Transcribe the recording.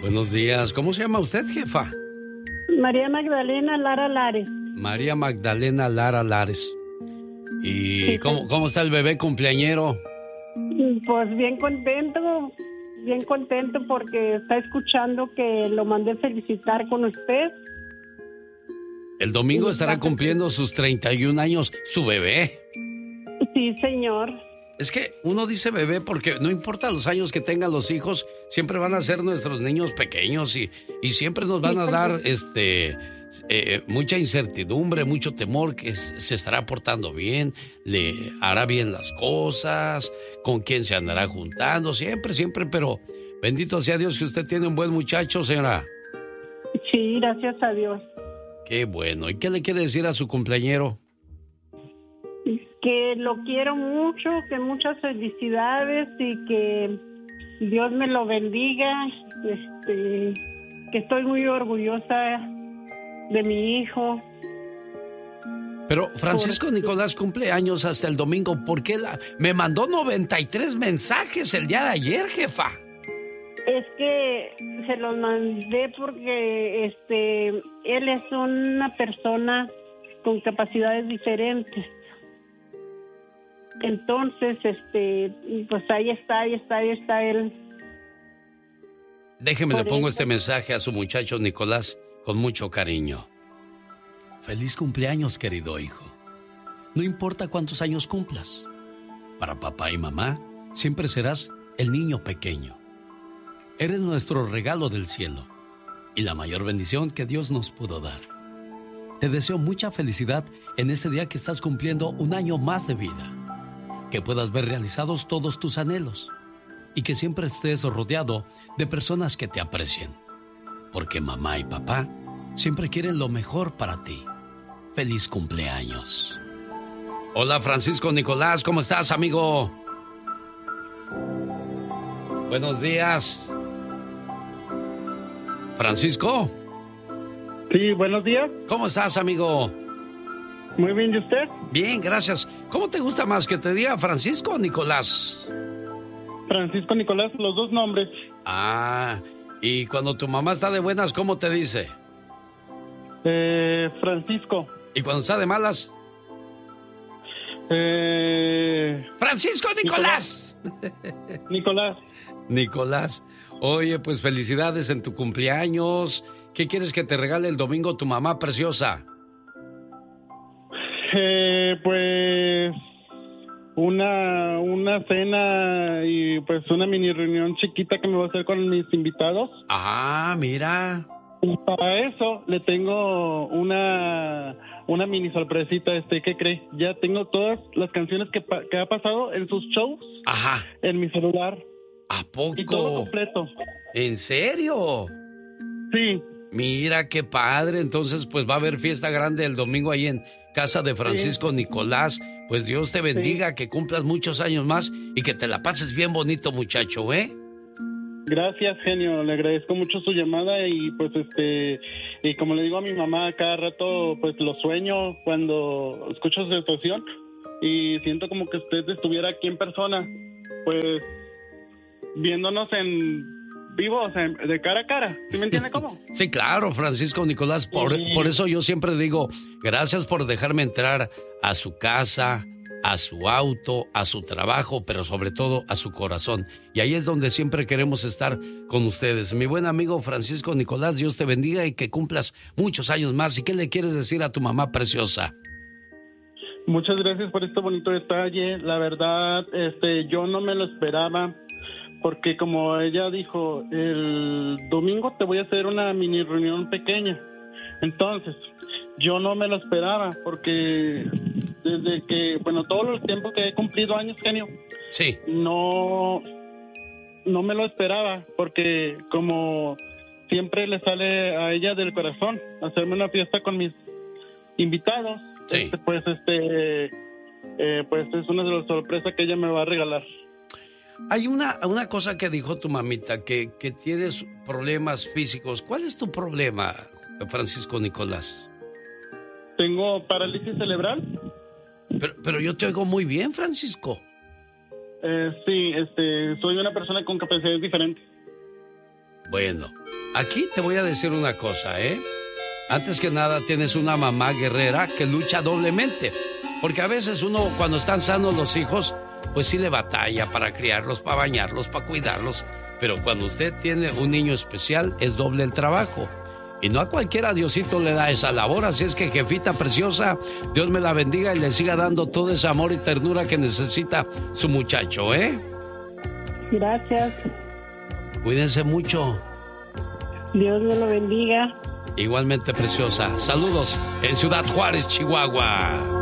Buenos días. ¿Cómo se llama usted, jefa? María Magdalena Lara Lares. María Magdalena Lara Lares. ¿Y Sí, cómo está el bebé cumpleañero? Pues bien contento porque está escuchando que lo mandé felicitar con usted. El domingo estará cumpliendo sus 31 años su bebé. Sí, señor. Es que uno dice bebé porque no importa los años que tengan los hijos, siempre van a ser nuestros niños pequeños y siempre nos van a dar mucha incertidumbre, mucho temor que se estará portando bien, le hará bien las cosas, con quién se andará juntando, siempre, pero bendito sea Dios que usted tiene un buen muchacho, señora. Sí, gracias a Dios. Qué bueno. ¿Y qué le quiere decir a su cumpleañero? Que lo quiero mucho, que muchas felicidades y que Dios me lo bendiga, que estoy muy orgullosa de mi hijo. Pero Francisco Nicolás cumple años hasta el domingo. ¿Por qué me mandó 93 mensajes el día de ayer, jefa? Es que se los mandé porque él es una persona con capacidades diferentes. Entonces, pues ahí está él. Déjeme, le pongo este mensaje a su muchacho Nicolás con mucho cariño. Feliz cumpleaños, querido hijo. No importa cuántos años cumplas. Para papá y mamá, siempre serás el niño pequeño. Eres nuestro regalo del cielo y la mayor bendición que Dios nos pudo dar. Te deseo mucha felicidad en este día que estás cumpliendo un año más de vida. Que puedas ver realizados todos tus anhelos y que siempre estés rodeado de personas que te aprecien. Porque mamá y papá siempre quieren lo mejor para ti. Feliz cumpleaños. Hola, Francisco Nicolás, ¿cómo estás, amigo? Buenos días. ¿Francisco? Sí, buenos días. ¿Cómo estás, amigo? Muy bien, ¿y usted? Bien, gracias. ¿Cómo te gusta más, que te diga Francisco o Nicolás? Francisco Nicolás, los dos nombres. Ah, y cuando tu mamá está de buenas, ¿cómo te dice? Francisco. ¿Y cuando está de malas? Francisco Nicolás. Nicolás. Nicolás. Oye, pues felicidades en tu cumpleaños. ¿Qué quieres que te regale el domingo tu mamá preciosa? Pues una cena y pues una mini reunión chiquita que me voy a hacer con mis invitados. Ah, mira. Y para eso le tengo una mini sorpresita, ¿qué cree? Ya tengo todas las canciones que ha pasado en sus shows. Ajá. En mi celular. ¿A poco? Y todo completo. ¿En serio? Sí. Mira qué padre. Entonces pues va a haber fiesta grande el domingo ahí en casa de Francisco Nicolás. Pues Dios te bendiga, que cumplas muchos años más y que te la pases bien bonito, muchacho, ¿eh? Gracias, genio, le agradezco mucho su llamada y pues y como le digo a mi mamá, cada rato pues lo sueño cuando escucho su estación y siento como que usted estuviera aquí en persona, pues viéndonos en vivo, o sea, de cara a cara, ¿sí me entiende cómo? Sí, claro, Francisco Nicolás, por eso yo siempre digo, gracias por dejarme entrar a su casa, a su auto, a su trabajo, pero sobre todo a su corazón. Y ahí es donde siempre queremos estar con ustedes. Mi buen amigo Francisco Nicolás, Dios te bendiga y que cumplas muchos años más. ¿Y qué le quieres decir a tu mamá preciosa? Muchas gracias por este bonito detalle. La verdad, yo no me lo esperaba, porque como ella dijo, el domingo te voy a hacer una mini reunión pequeña. Entonces, yo no me lo esperaba, porque desde que, bueno, todo el tiempo que he cumplido años, genio, sí, no me lo esperaba, porque como siempre le sale a ella del corazón hacerme una fiesta con mis invitados, sí. pues es una de las sorpresas que ella me va a regalar. Hay una cosa que dijo tu mamita, que tienes problemas físicos. ¿Cuál es tu problema, Francisco Nicolás? Tengo parálisis cerebral. Pero yo te oigo muy bien, Francisco. Sí, soy una persona con capacidades diferentes. Bueno, aquí te voy a decir una cosa, ¿eh? Antes que nada, tienes una mamá guerrera que lucha doblemente. Porque a veces uno, cuando están sanos los hijos, pues sí le batalla para criarlos, para bañarlos, para cuidarlos. Pero cuando usted tiene un niño especial, es doble el trabajo. Y no a cualquiera Diosito le da esa labor. Así es que, jefita preciosa, Dios me la bendiga y le siga dando todo ese amor y ternura que necesita su muchacho, ¿eh? Gracias. Cuídense mucho. Dios me lo bendiga. Igualmente, preciosa. Saludos en Ciudad Juárez, Chihuahua.